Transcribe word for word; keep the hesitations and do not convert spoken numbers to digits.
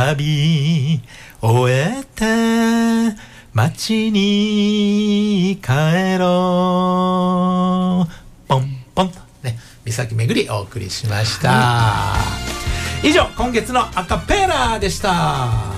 旅終えて街に帰ろうポンポンとね、岬巡りお送りしました。以上今月のアカペラでした。